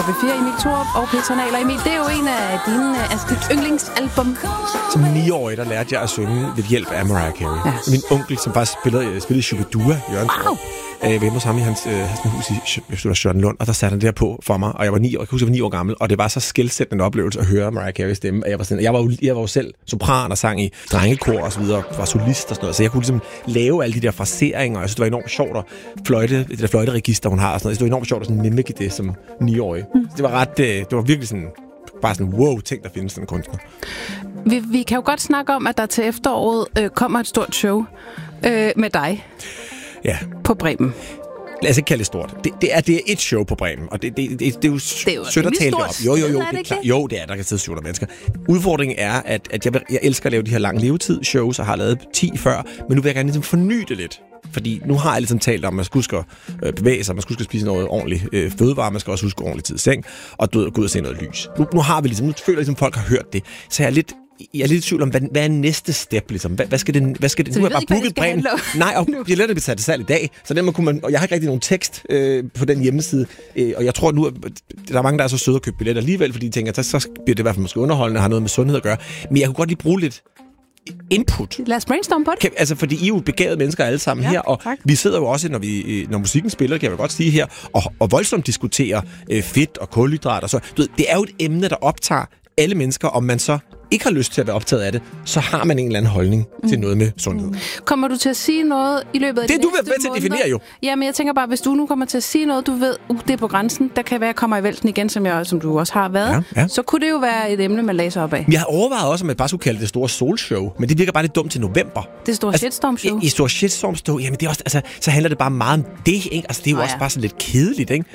B4, Emil Thorup og Peter Nahler. Emil, det er jo en af dine yndlingsalbum. Som 9-årig, der lærte jeg at synge ved hjælp af Mariah Carey. Ja. Min onkel, som faktisk spillede Shubidua, Jørgen. Wow. Hjemme hos ham i hans hus i Charlottenlund, og der satte han det her på for mig, og jeg var 9 år, jeg kan huske, jeg var 9 år gammel, og det var så skelsættende en oplevelse at høre Mariah Carey stemme, at jeg var jo selv sopran og sang i drengekor og så videre, var solist og sådan noget, så jeg kunne ligesom lave alle de der fraseringer, og jeg synes, det var enormt sjovt at det der fløjteregister, hun har og sådan noget, det var enormt sjovt at sådan mimike det som 9-årig. Det var det var virkelig sådan, bare sådan, wow, tænk, der findes sådan en kunstner. Vi kan jo godt snakke om, at der til efteråret kommer et stort show med dig. Ja. På Bremen. Lad os ikke kalde det stort. Det er et show på Bremen, og det er jo sødt at tale det op. Jo, det er klart. Jo, det er, der kan sidde 700 mennesker. Udfordringen er, at jeg elsker at lave de her lange levetid-shows, og har lavet 10 før, men nu vil jeg gerne ligesom forny det lidt. Fordi nu har jeg ligesom talt om, at man skal huske at bevæge sig, man skal huske at spise noget ordentligt fødevare, man skal også huske ordentligt tid i seng, og gå ud og se noget lys. Nu har vi ligesom, nu føler jeg ligesom, folk har hørt det, så jeg er lidt i tvivl om, hvad er næste step, ligesom? Hvad skal det? Nu er jeg bare booket Bremen. Nej, og jeg lader det blive sat i dag, så den kunne man, og jeg har ikke rigtig nogen tekst på den hjemmeside, og jeg tror nu, at der er mange, der er så søde at købe billetter alligevel, fordi de tænker, så bliver det i hvert fald måske underholdende, har noget med sundhed at gøre. Men jeg kunne godt lige bruge lidt input. Lad os brainstorme på det. Altså, fordi I er jo begavede mennesker alle sammen her, og vi sidder jo også, når musikken spiller, kan jeg godt sige her, og voldsomt diskuterer fedt og kulhydrat og så. Du ved, det er jo et emne, der optager alle mennesker, om man så ikke har lyst til at være optaget af det, så har man en eller anden holdning til noget med sundhed. Kommer du til at sige noget i løbet af det du vil med til at definere jo. Ja, men jeg tænker bare, hvis du nu kommer til at sige noget, du ved, det er på grænsen, der kan være, jeg kommer i vælten igen, som du også har været, så kunne det jo være et emne, man læser op af. Jeg har overvejet også, om jeg bare skulle kalde det store solshow, men det virker bare lidt dumt til november. Det store shitstorm-show. I store shitstorm-show, jamen det er også, altså, så handler det bare meget om det, ikke? Altså det er jo også bare sådan lidt kedeligt, ikke?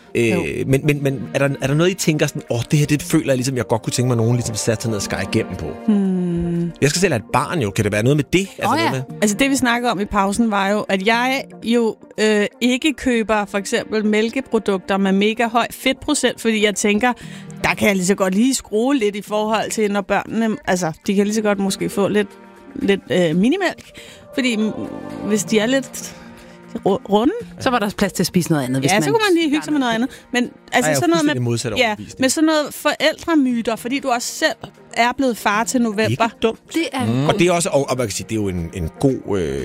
Men er der noget, I tænker sådan, det her, det føler jeg ligesom, jeg godt kunne tænke mig, nogen ligesom satte sig ned og skære igennem på? Jeg skal selv have et barn jo. Kan det være noget med det? Noget med? Altså det, vi snakkede om i pausen, var jo, at jeg jo ikke køber for eksempel mælkeprodukter med mega høj fedtprocent, fordi jeg tænker, der kan jeg lige så godt lige skrue lidt i forhold til, når børnene, altså de kan lige så godt måske få lidt minimælk, fordi hvis de er lidt runde. Så var der plads til at spise noget andet. Ja, så kunne man lige hygge sig med noget andet. Men altså sådan noget med sådan noget forældremyter, fordi du også selv er blevet far til november. Ikke dumt. Det er og det er også, og man kan sige, det er jo en god